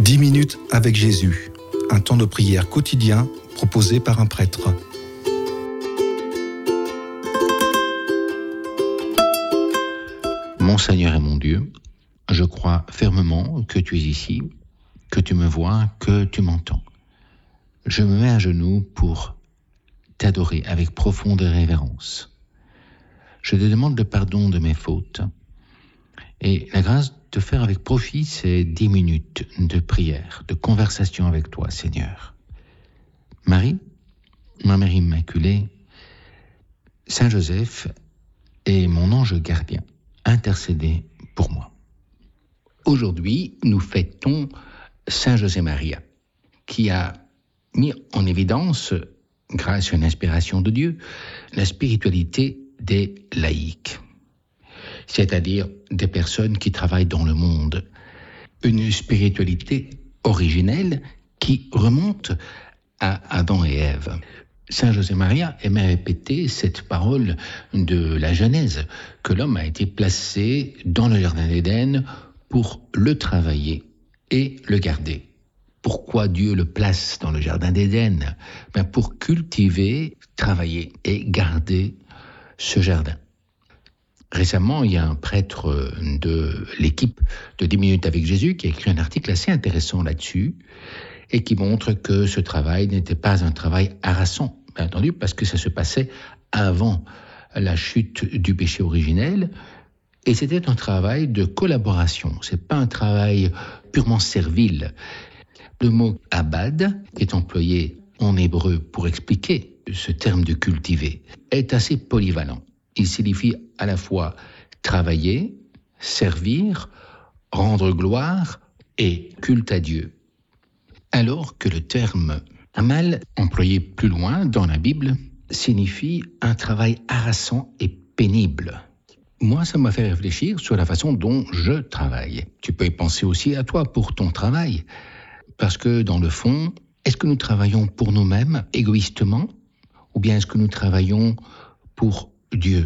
10 minutes avec Jésus, un temps de prière quotidien proposé par un prêtre. Mon Seigneur et mon Dieu, je crois fermement que tu es ici, que tu me vois, que tu m'entends. Je me mets à genoux pour t'adorer avec profonde révérence. Je te demande le pardon de mes fautes et la grâce de faire avec profit ces 10 minutes de prière, de conversation avec toi, Seigneur. Marie, ma Mère Immaculée, Saint Joseph et mon ange gardien, intercédez pour moi. Aujourd'hui, nous fêtons Saint José Maria, qui a mis en évidence, grâce à une inspiration de Dieu, la spiritualité des laïcs, c'est-à-dire des personnes qui travaillent dans le monde. Une spiritualité originelle qui remonte à Adam et Ève. Saint José Maria aimait répéter cette parole de la Genèse, que l'homme a été placé dans le jardin d'Éden pour le travailler et le garder. Pourquoi Dieu le place dans le jardin d'Éden ? Pour cultiver, travailler et garder ce jardin. Récemment, il y a un prêtre de l'équipe de 10 minutes avec Jésus qui a écrit un article assez intéressant là-dessus et qui montre que ce travail n'était pas un travail harassant, bien entendu, parce que ça se passait avant la chute du péché originel et c'était un travail de collaboration. C'est pas un travail purement servile. Le mot « abad », qui est employé en hébreu pour expliquer ce terme de cultiver, est assez polyvalent. Il signifie à la fois travailler, servir, rendre gloire et culte à Dieu. Alors que le terme « amal », employé plus loin dans la Bible, signifie un travail harassant et pénible. Moi, ça m'a fait réfléchir sur la façon dont je travaille. Tu peux y penser aussi à toi pour ton travail. Parce que dans le fond, est-ce que nous travaillons pour nous-mêmes, égoïstement, ou bien est-ce que nous travaillons pour Dieu,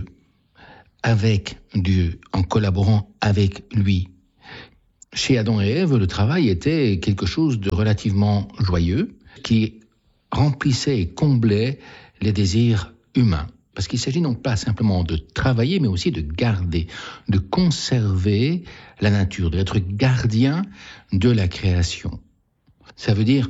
avec Dieu, en collaborant avec lui? Chez Adam et Ève, le travail était quelque chose de relativement joyeux, qui remplissait et comblait les désirs humains. Parce qu'il s'agit non pas simplement de travailler, mais aussi de garder, de conserver la nature, d'être gardien de la création. Ça veut dire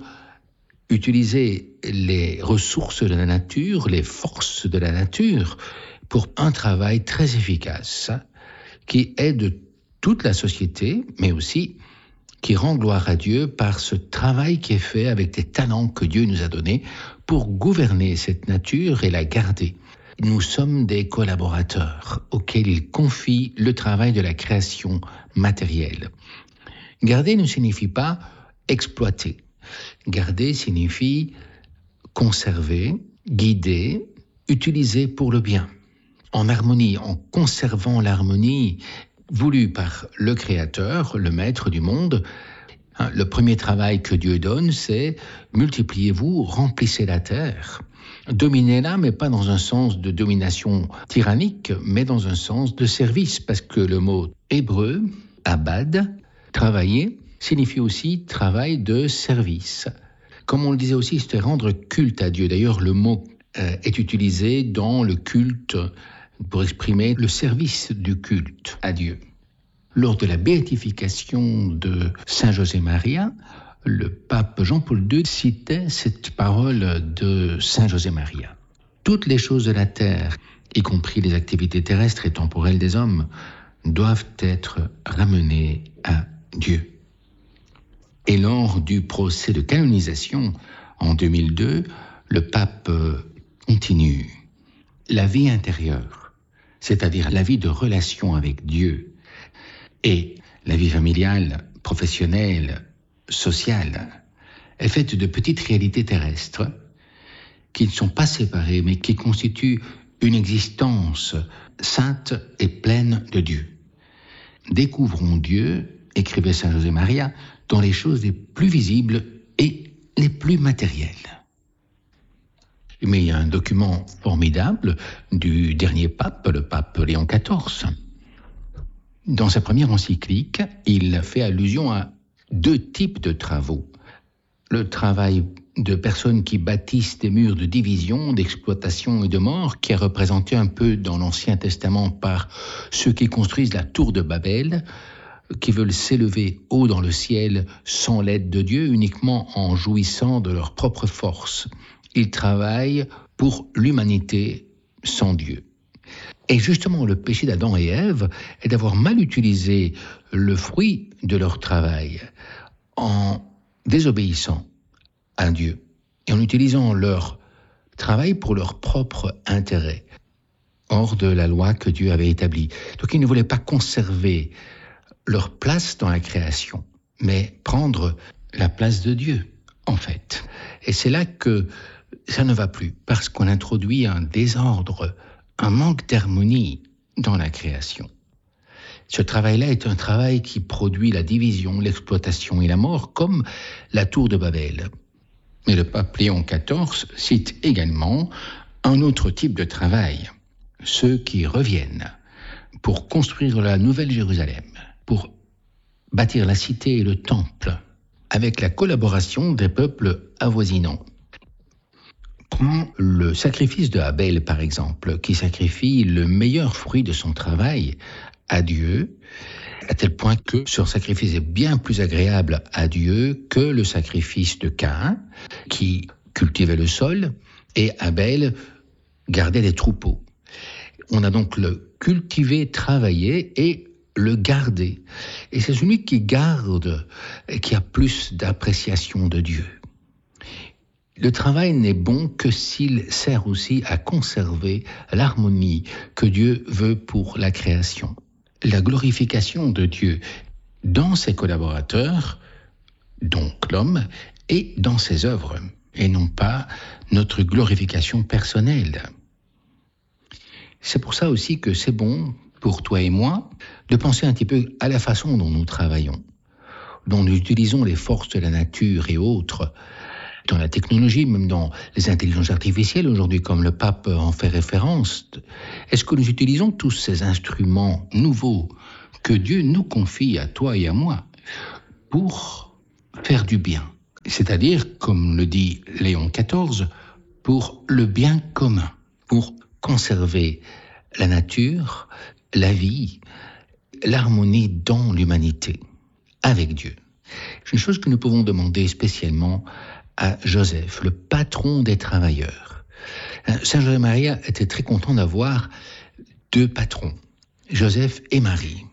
utiliser les ressources de la nature, les forces de la nature, pour un travail très efficace, qui aide toute la société, mais aussi qui rend gloire à Dieu par ce travail qui est fait avec les talents que Dieu nous a donnés pour gouverner cette nature et la garder. Nous sommes des collaborateurs auxquels il confie le travail de la création matérielle. Garder ne signifie pas exploiter. Garder signifie conserver, guider, utiliser pour le bien, en harmonie, en conservant l'harmonie voulue par le Créateur, le Maître du monde. Le premier travail que Dieu donne, c'est « multipliez-vous, remplissez la terre ». Dominez-la, mais pas dans un sens de domination tyrannique, mais dans un sens de service, parce que le mot hébreu, abad, travailler, signifie aussi travail de service. Comme on le disait aussi, c'était rendre culte à Dieu. D'ailleurs, le mot est utilisé dans le culte pour exprimer le service du culte à Dieu. Lors de la béatification de Saint José Maria, le pape Jean-Paul II citait cette parole de Saint José Maria. Toutes les choses de la terre, y compris les activités terrestres et temporelles des hommes, doivent être ramenées à Dieu. Et lors du procès de canonisation en 2002, le pape continue. La vie intérieure, c'est-à-dire la vie de relation avec Dieu, et la vie familiale, professionnelle, sociale, est faite de petites réalités terrestres qui ne sont pas séparées, mais qui constituent une existence sainte et pleine de Dieu. Découvrons Dieu, écrivait Saint José Maria, dans les choses les plus visibles et les plus matérielles. Mais il y a un document formidable du dernier pape, le pape Léon XIV. Dans sa première encyclique, il fait allusion à deux types de travaux. Le travail de personnes qui bâtissent des murs de division, d'exploitation et de mort, qui est représenté un peu dans l'Ancien Testament par ceux qui construisent la tour de Babel, qui veulent s'élever haut dans le ciel sans l'aide de Dieu, uniquement en jouissant de leur propre force. Ils travaillent pour l'humanité sans Dieu. Et justement, le péché d'Adam et Ève est d'avoir mal utilisé le fruit de leur travail en désobéissant à Dieu et en utilisant leur travail pour leur propre intérêt, hors de la loi que Dieu avait établie. Donc ils ne voulaient pas conserver leur place dans la création, mais prendre la place de Dieu, en fait. Et c'est là que ça ne va plus, parce qu'on introduit un désordre, un manque d'harmonie dans la création. Ce travail-là est un travail qui produit la division, l'exploitation et la mort, comme la tour de Babel. Mais le pape Léon XIV cite également un autre type de travail, ceux qui reviennent pour construire la nouvelle Jérusalem, pour bâtir la cité et le temple, avec la collaboration des peuples avoisinants. Prends le sacrifice de Abel, par exemple, qui sacrifie le meilleur fruit de son travail à Dieu, à tel point que ce sacrifice est bien plus agréable à Dieu que le sacrifice de Caïn, qui cultivait le sol, et Abel gardait les troupeaux. On a donc le cultiver, travailler et le garder. Et c'est celui qui garde qui a plus d'appréciation de Dieu. Le travail n'est bon que s'il sert aussi à conserver l'harmonie que Dieu veut pour la création. La glorification de Dieu dans ses collaborateurs, donc l'homme, et dans ses œuvres, et non pas notre glorification personnelle. C'est pour ça aussi que c'est bon, pour toi et moi, de penser un petit peu à la façon dont nous travaillons, dont nous utilisons les forces de la nature et autres, dans la technologie, même dans les intelligences artificielles aujourd'hui, comme le pape en fait référence. Est-ce que nous utilisons tous ces instruments nouveaux que Dieu nous confie à toi et à moi pour faire du bien? C'est-à-dire, comme le dit Léon XIV, pour le bien commun, pour conserver la nature, la vie, l'harmonie dans l'humanité, avec Dieu. C'est une chose que nous pouvons demander spécialement à Joseph, le patron des travailleurs. Saint José-Maria était très content d'avoir deux patrons, Joseph et Marie.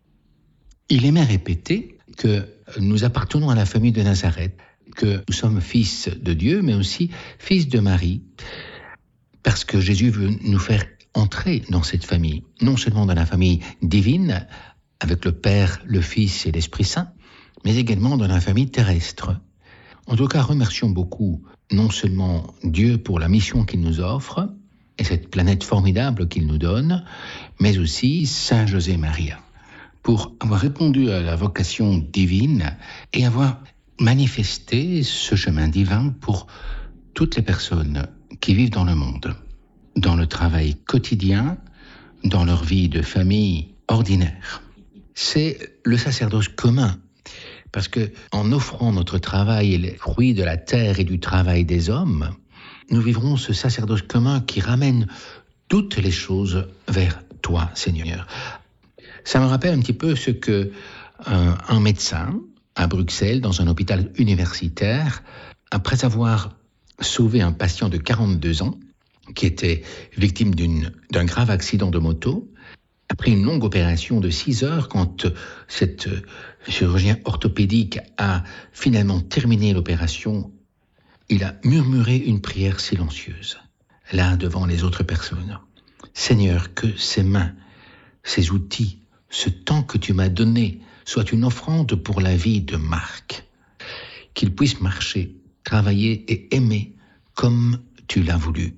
Il aimait répéter que nous appartenons à la famille de Nazareth, que nous sommes fils de Dieu, mais aussi fils de Marie, parce que Jésus veut nous faire entrer dans cette famille, non seulement dans la famille divine, avec le Père, le Fils et l'Esprit Saint, mais également dans la famille terrestre. En tout cas, remercions beaucoup non seulement Dieu pour la mission qu'il nous offre et cette planète formidable qu'il nous donne, mais aussi Saint José-Maria pour avoir répondu à la vocation divine et avoir manifesté ce chemin divin pour toutes les personnes qui vivent dans le monde, dans le travail quotidien, dans leur vie de famille ordinaire. C'est le sacerdoce commun. Parce que en offrant notre travail et les fruits de la terre et du travail des hommes, nous vivrons ce sacerdoce commun qui ramène toutes les choses vers toi, Seigneur. Ça me rappelle un petit peu ce que un médecin à Bruxelles, dans un hôpital universitaire, après avoir sauvé un patient de 42 ans, qui était victime d'un grave accident de moto, après une longue opération de 6 heures, quand cet chirurgien orthopédique a finalement terminé l'opération, il a murmuré une prière silencieuse, là devant les autres personnes. Seigneur, que ces mains, ces outils, ce temps que tu m'as donné, soit une offrande pour la vie de Marc, qu'il puisse marcher, travailler et aimer comme tu l'as voulu.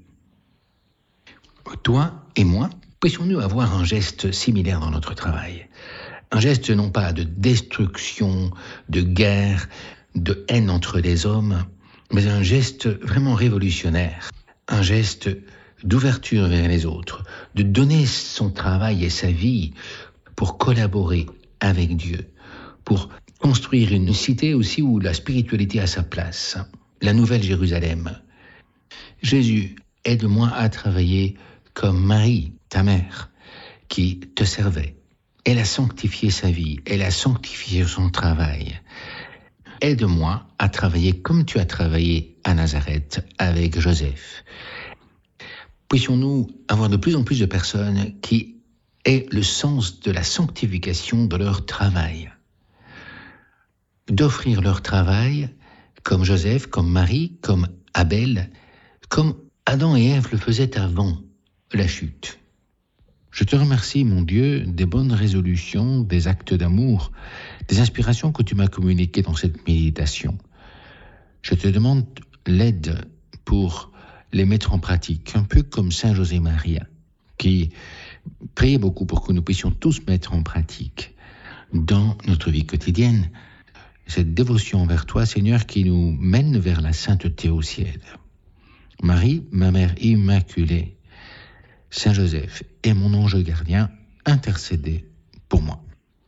Toi et moi, puissions-nous avoir un geste similaire dans notre travail? Un geste non pas de destruction, de guerre, de haine entre les hommes, mais un geste vraiment révolutionnaire. Un geste d'ouverture vers les autres, de donner son travail et sa vie pour collaborer avec Dieu, pour construire une cité aussi où la spiritualité a sa place, la Nouvelle Jérusalem. Jésus, aide-moi à travailler comme Marie, ta mère, qui te servait. Elle a sanctifié sa vie, elle a sanctifié son travail. Aide-moi à travailler comme tu as travaillé à Nazareth avec Joseph. Puissions-nous avoir de plus en plus de personnes qui aient le sens de la sanctification de leur travail. D'offrir leur travail comme Joseph, comme Marie, comme Abel, comme Adam et Ève le faisaient avant la chute. Je te remercie, mon Dieu, des bonnes résolutions, des actes d'amour, des inspirations que tu m'as communiquées dans cette méditation. Je te demande l'aide pour les mettre en pratique, un peu comme Saint José Maria, qui priait beaucoup pour que nous puissions tous mettre en pratique dans notre vie quotidienne cette dévotion envers toi, Seigneur, qui nous mène vers la sainteté au ciel. Marie, ma mère immaculée, Saint Joseph et mon ange gardien, intercédez pour moi.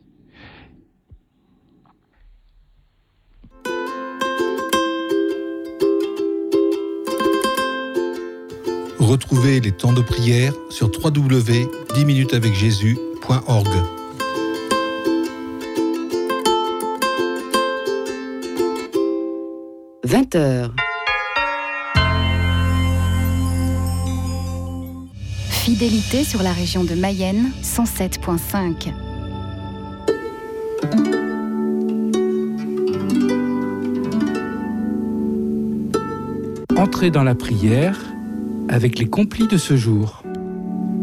Retrouvez les temps de prière sur www.10minutesavecjésus.org. 20h. Fidélité sur la région de Mayenne, 107.5. Entrez dans la prière avec les complis de ce jour.